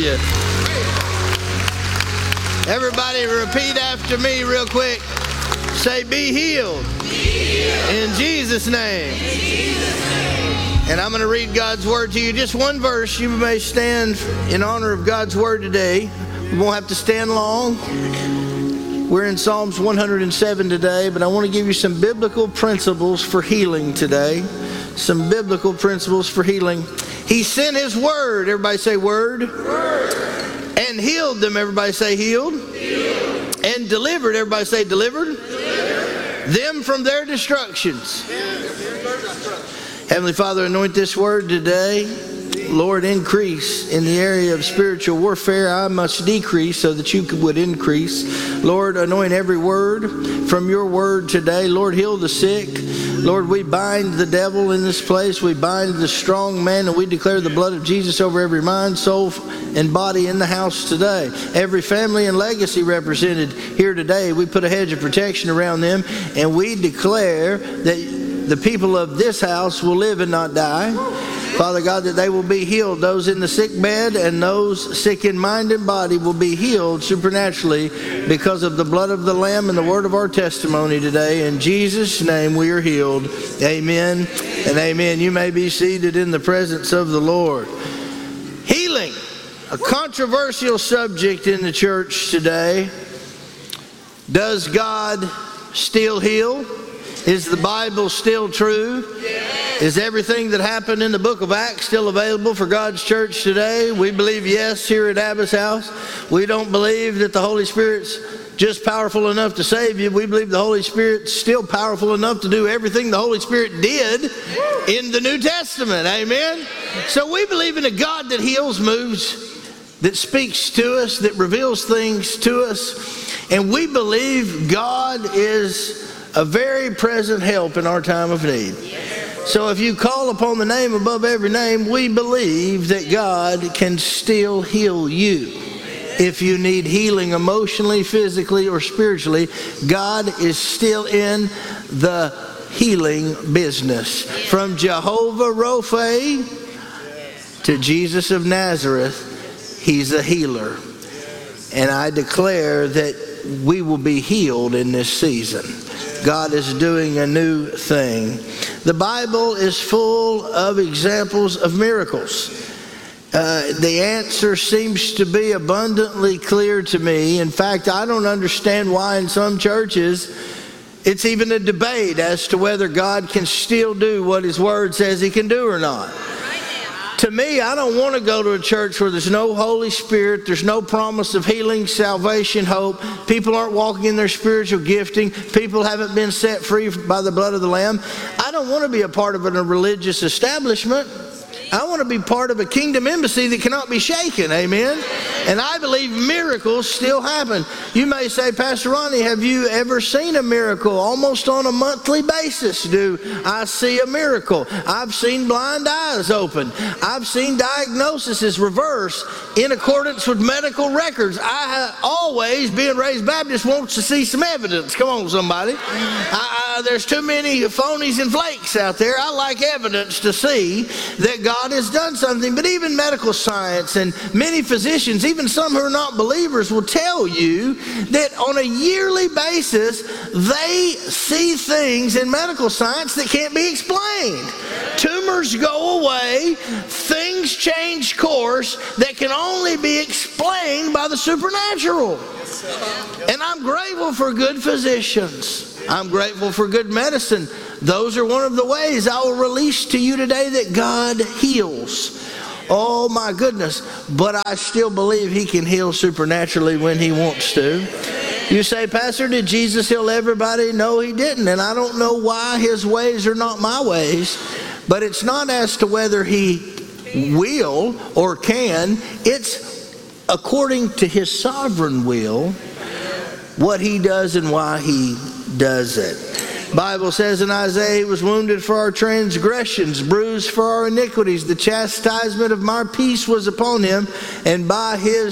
Hallelujah. Everybody repeat after me real quick. Say, be healed. In Jesus' name. And I'm going to read God's word to you. Just one verse. You may stand in honor of God's word today. We won't have to stand long. We're in Psalms 107 today, but I want to give you some biblical principles for healing today. Some biblical principles for healing. He sent His word. Everybody say word. Word. And healed them. Everybody say healed. Healed. And delivered. Everybody say delivered. Delivered. Them from their destructions. Heavenly Father, anoint this word today. Lord, increase in the area of spiritual warfare. I must decrease so that you would increase. Lord, anoint every word from your word today. Lord, heal the sick. Lord, we bind the devil in this place. We bind the strong man, and we declare the blood of Jesus over every mind, soul, and body in the house today. Every family and legacy represented here today, we put a hedge of protection around them, and we declare that the people of this house will live and not die. Father God, that they will be healed. Those in the sick bed and those sick in mind and body will be healed supernaturally because of the blood of the Lamb and the word of our testimony today. In Jesus' name we are healed. Amen and amen. You may be seated in the presence of the Lord. Healing, a controversial subject in the church today. Does God still heal? Is the Bible still true? Yes. Is everything that happened in the book of Acts still available for God's church today? We believe yes here at Abba's house. We don't believe that the Holy Spirit's just powerful enough to save you. We believe the Holy Spirit's still powerful enough to do everything the Holy Spirit did in the New Testament. Amen? So we believe in a God that heals, moves, that speaks to us, that reveals things to us. And we believe God is a very present help in our time of need. So if you call upon the name above every name, we believe that God can still heal you. If you need healing emotionally, physically, or spiritually, God is still in the healing business. From Jehovah Rophe to Jesus of Nazareth, He's a healer. And I declare that we will be healed in this season. God is doing a new thing. The Bible is full of examples of miracles. The answer seems to be abundantly clear to me. In fact, I don't understand why in some churches it's even a debate as to whether God can still do what His Word says He can do or not. To me, I don't want to go to a church where there's no Holy Spirit, there's no promise of healing, salvation, hope. People aren't walking in their spiritual gifting. People haven't been set free by the blood of the Lamb. I don't want to be a part of a religious establishment. I want to be part of a kingdom embassy that cannot be shaken. Amen? And I believe miracles still happen. You may say, Pastor Ronnie, have you ever seen a miracle? Almost on a monthly basis do I see a miracle. I've seen blind eyes open. I've seen diagnoses reversed in accordance with medical records. I always, being raised Baptist, wants to see some evidence. Come on, somebody. There's too many phonies and flakes out there. I like evidence to see that God has done something. But even medical science and many physicians, even some who are not believers, will tell you that on a yearly basis they see things in medical science that can't be explained. Tumors go away, things change course that can only be explained by the supernatural. And I'm grateful for good physicians. I'm grateful for good medicine. Those are one of the ways I will release to you today that God heals. Oh my goodness. But I still believe He can heal supernaturally when He wants to. You say, Pastor, did Jesus heal everybody? No, He didn't. And I don't know why His ways are not my ways. But it's not as to whether He will or can. It's according to His sovereign will what He does and why He does it. Bible says in Isaiah, He was wounded for our transgressions, bruised for our iniquities. The chastisement of my peace was upon Him, and by His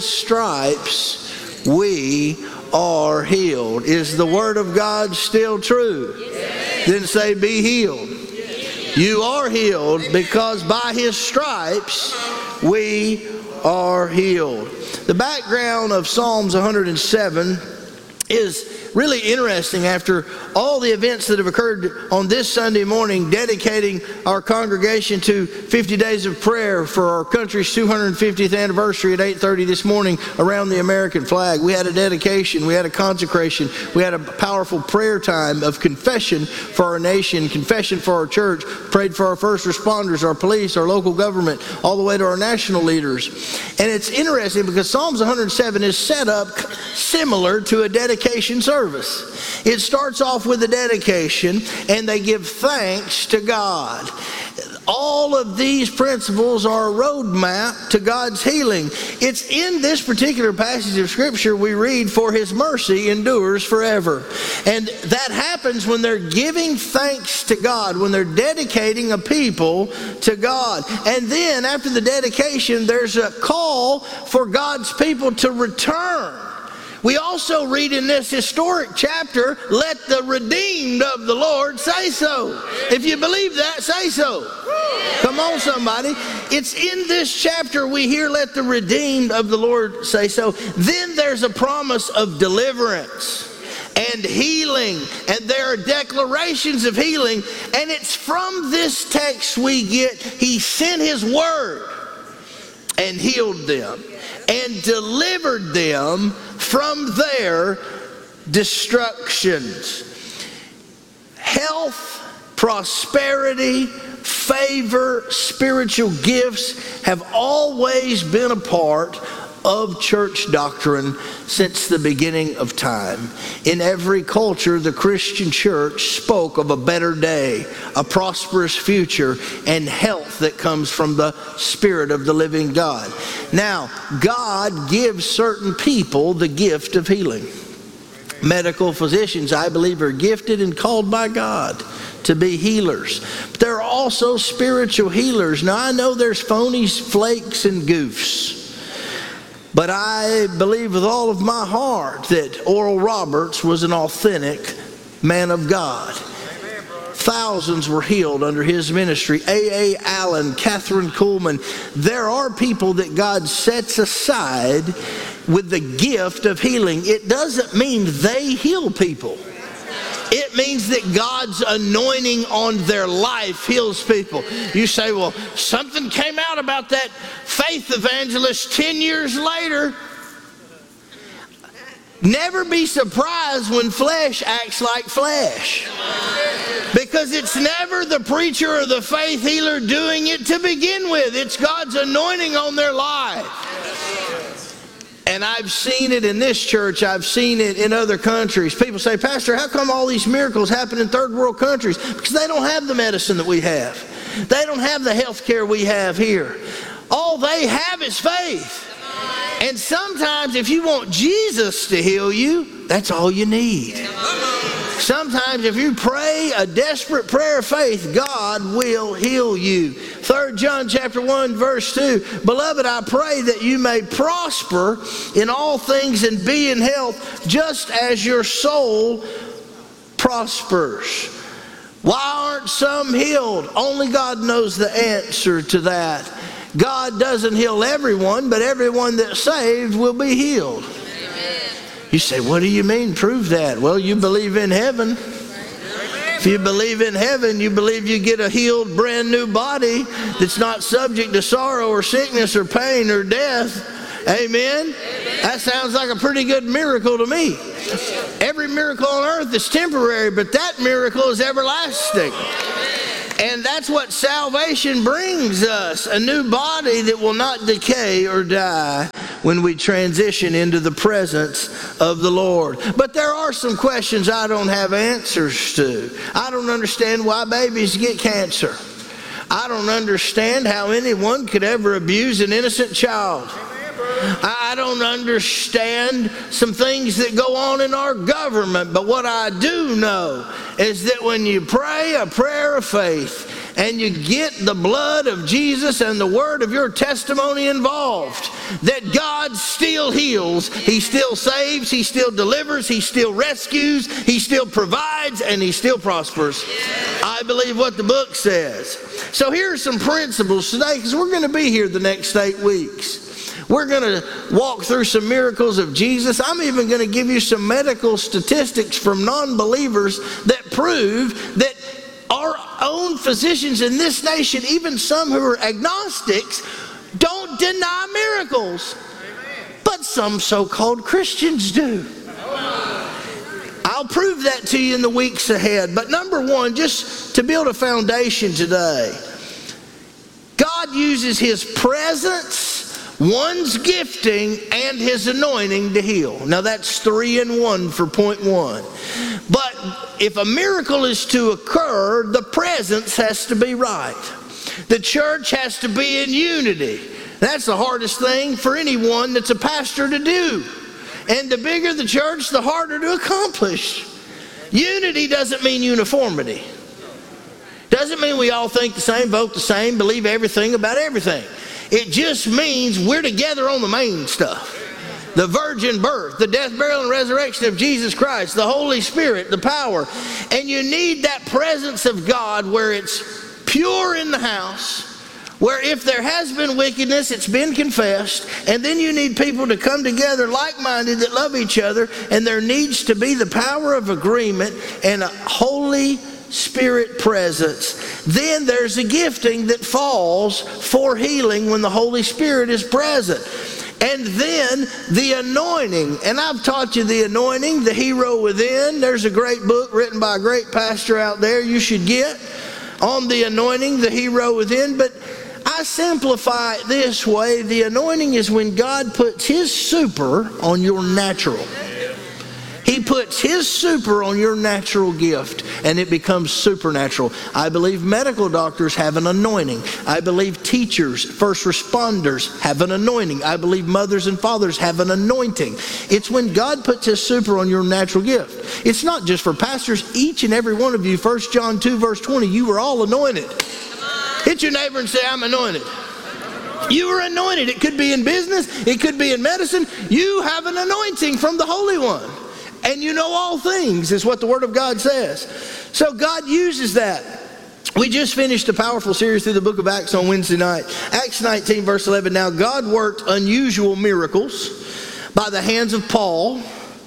stripes we are healed. Is the Word of God still true? Yes. Then say, be healed. Yes. You are healed because by His stripes we are healed. The background of Psalms 107 is really interesting after all the events that have occurred on this Sunday morning, dedicating our congregation to 50 days of prayer for our country's 250th anniversary at 8:30 this morning around the American flag. We had a dedication, we had a consecration, we had a powerful prayer time of confession for our nation, confession for our church, prayed for our first responders, our police, our local government, all the way to our national leaders. And it's interesting because Psalms 107 is set up similar to a dedication service. It starts off with a dedication, and they give thanks to God. All of these principles are a roadmap to God's healing. It's in this particular passage of Scripture we read, "For His mercy endures forever." And that happens when they're giving thanks to God, when they're dedicating a people to God. And then after the dedication, there's a call for God's people to return. We also read in this historic chapter, "Let the redeemed of the Lord say so." If you believe that, say so. Come on, somebody. It's in this chapter we hear, "Let the redeemed of the Lord say so." Then there's a promise of deliverance and healing, and there are declarations of healing. And it's from this text we get, He sent His word and healed them and delivered them from their destructions. Health, prosperity, favor, spiritual gifts have always been a part of church doctrine since the beginning of time. In every culture, the Christian church spoke of a better day, a prosperous future, and health that comes from the Spirit of the living God. Now, God gives certain people the gift of healing. Medical physicians, I believe, are gifted and called by God to be healers. But there are also spiritual healers. Now, I know there's phonies, flakes, and goofs. But I believe with all of my heart that Oral Roberts was an authentic man of God. Thousands were healed under his ministry. A.A. Allen, Catherine Kuhlman. There are people that God sets aside with the gift of healing. It doesn't mean they heal people. It means that God's anointing on their life heals people. You say, well, something came out about that faith evangelist 10 years later. Never be surprised when flesh acts like flesh. Because it's never the preacher or the faith healer doing it to begin with. It's God's anointing on their life. And I've seen it in this church. I've seen it in other countries. People say, "Pastor, how come all these miracles happen in third world countries?" Because they don't have the medicine that we have. They don't have the health care we have here. All they have is faith. And sometimes if you want Jesus to heal you, that's all you need. Sometimes if you pray a desperate prayer of faith, God will heal you. 3 John chapter 1 verse 2, "Beloved, I pray that you may prosper in all things and be in health, just as your soul prospers." Why aren't some healed? Only God knows the answer to that. God doesn't heal everyone, but everyone that's saved will be healed. Amen. You say, "What do you mean? Prove that." Well, you believe in heaven. If you believe in heaven, you believe you get a healed, brand new body that's not subject to sorrow or sickness or pain or death. Amen? That sounds like a pretty good miracle to me. Every miracle on earth is temporary, but that miracle is everlasting. And that's what salvation brings us, a new body that will not decay or die when we transition into the presence of the Lord. But there are some questions I don't have answers to. I don't understand why babies get cancer. I don't understand how anyone could ever abuse an innocent child. I don't understand some things that go on in our government, but what I do know is that when you pray a prayer of faith and you get the blood of Jesus and the word of your testimony involved, that God still heals, He still saves, He still delivers, He still rescues, He still provides, and He still prospers. I believe what the book says. So here are some principles today, because we're going to be here the next 8 weeks. We're going to walk through some miracles of Jesus. I'm even going to give you some medical statistics from non-believers that prove that our own physicians in this nation, even some who are agnostics, don't deny miracles. But some so-called Christians do. I'll prove that to you in the weeks ahead. But number one, just to build a foundation today, God uses His presence, one's gifting, and His anointing to heal. Now that's 3 in 1 for point 1. But if a miracle is to occur, the presence has to be right. The church has to be in unity. That's the hardest thing for anyone that's a pastor to do. And the bigger the church, the harder to accomplish. Unity doesn't mean uniformity. Doesn't mean we all think the same, vote the same, believe everything about everything. It just means we're together on the main stuff. The virgin birth, the death, burial, and resurrection of Jesus Christ, the Holy Spirit, the power. And you need that presence of God where it's pure in the house, where if there has been wickedness, it's been confessed. And then you need people to come together like-minded that love each other. And there needs to be the power of agreement and a Holy Spirit presence. Then there's a gifting that falls for healing when the Holy Spirit is present. And then the anointing. And I've taught you the anointing, the hero within. There's a great book written by a great pastor out there you should get on the anointing, the hero within. But I simplify it this way. The anointing is when God puts His super on your natural. He puts His super on your natural gift, and it becomes supernatural. I believe medical doctors have an anointing. I believe teachers, first responders have an anointing. I believe mothers and fathers have an anointing. It's when God puts His super on your natural gift. It's not just for pastors. Each and every one of you, 1 John 2 verse 20, you were all anointed. Hit your neighbor and say, I'm anointed. You are anointed. It could be in business. It could be in medicine. You have an anointing from the Holy One. And you know all things, is what the Word of God says. So God uses that. We just finished a powerful series through the book of Acts on Wednesday night. Acts 19 verse 11. Now God worked unusual miracles by the hands of Paul,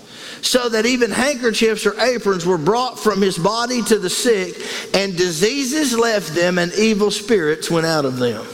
so that even handkerchiefs or aprons were brought from his body to the sick, and diseases left them, and evil spirits went out of them.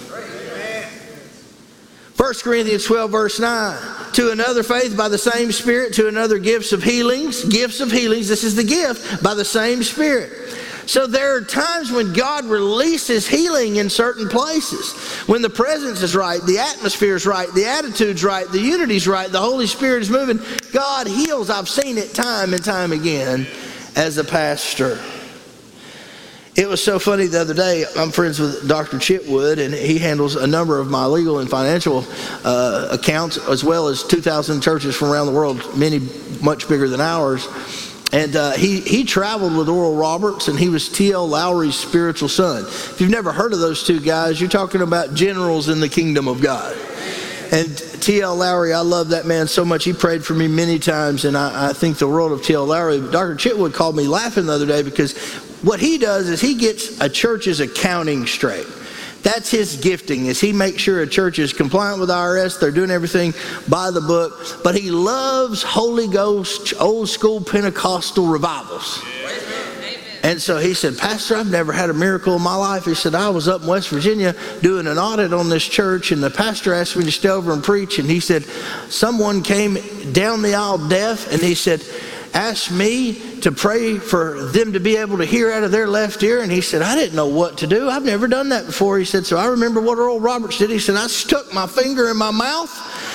1 Corinthians 12 verse 9. To another faith by the same Spirit, to another gifts of healings. Gifts of healings, this is the gift, by the same Spirit. So there are times when God releases healing in certain places. When the presence is right, the atmosphere is right, the attitude's right, the unity's right, the Holy Spirit is moving. God heals. I've seen it time and time again as a pastor. It was so funny the other day. I'm friends with Dr. Chitwood, and he handles a number of my legal and financial accounts, as well as 2,000 churches from around the world, many much bigger than ours. And he traveled with Oral Roberts, and he was T.L. Lowry's spiritual son. If you've never heard of those two guys, you're talking about generals in the kingdom of God. And T.L. Lowry, I love that man so much. He prayed for me many times, and I think the world of T.L. Lowry. Dr. Chitwood called me laughing the other day, because what he does is he gets a church's accounting straight. That's his gifting, is he makes sure a church is compliant with IRS, they're doing everything by the book. But he loves Holy Ghost, old school Pentecostal revivals. And so he said, Pastor, I've never had a miracle in my life. He said, I was up in West Virginia doing an audit on this church, and the pastor asked me to stay over and preach. And he said, someone came down the aisle deaf, and he said, asked me to pray for them to be able to hear out of their left ear. And he said, I didn't know what to do. I've never done that before. He said, so I remember what Oral Roberts did. He said, I stuck my finger in my mouth